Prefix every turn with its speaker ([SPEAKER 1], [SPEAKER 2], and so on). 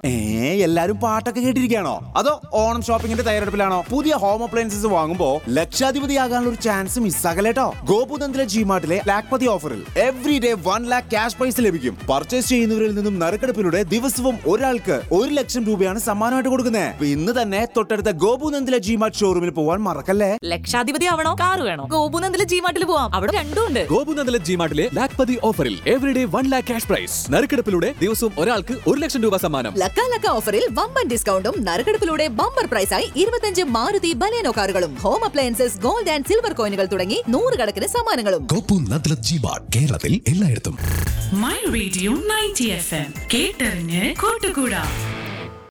[SPEAKER 1] എല്ലാരും പാട്ടൊക്കെ കേട്ടിരിക്കുകയാണോ അതോ ഓണം ഷോപ്പിംഗിന്റെ തയ്യാറെടുപ്പിലാണോ? പുതിയ ഹോം അപ്ലയൻസസ് വാങ്ങുമ്പോ ലക്ഷാധിപതിയാകാനുള്ള ഒരു ചാൻസ് മിസ്സാകലേട്ടോ. ഗോപുനന്ദിലെ ജിമാർട്ടിലെ ലാഖ്പതി ഓഫറിൽ every day 1 lakh cash prize ലഭിക്കും. പർച്ചേസ് ചെയ്യുന്നവരിൽ നിന്നും നറുക്കെടുപ്പിലൂടെ ദിവസവും ഒരാൾക്ക് 1 ലക്ഷം രൂപയാണ് സമ്മാനമായിട്ട് കൊടുക്കുന്നത്. ഇന്ന് തന്നെ തൊട്ടടുത്ത ഗോപുനന്ദിലെ ജിമാർട്ട് ഷോറൂമിൽ പോവാൻ മറക്കല്ലേ.
[SPEAKER 2] ലക്ഷാധിപതി ആവണോ കാർ വേണോ? ഗോപുനന്ദിലെ ജിമാർട്ടിൽ പോവാം, അവിടെ രണ്ടും ഉണ്ട്.
[SPEAKER 3] ഗോപുനന്ദിലെ ജിമാർട്ടിലെ ലാഖ്പതി ഓഫറിൽ every day 1 lakh cash prize, നറുക്കെടുപ്പിലൂടെ ദിവസവും ഒരാൾക്ക് 1 ലക്ഷം രൂപ സമ്മാനം.
[SPEAKER 4] ലക്ക ഓഫറിൽ വമ്പൻ ഡിസ്കൗണ്ടും നറുക്കെടുപ്പിലൂടെ ബമ്പർ പ്രൈസായി 25 മാരുതി ബലേനോ കാറുകളും home appliances, gold and silver കോയിനുകൾ തുടങ്ങി 100 കണക്കിന് സമ്മാനങ്ങളും.
[SPEAKER 5] ഗോപുനന്ദിലെ ജിമാർട്ട് കേരളത്തിൽ എല്ലായിടത്തും.
[SPEAKER 6] മൈ റേഡിയോ 90 FM കേട്ടറിഞ്ഞ് കൂട്ടുകൂടാ.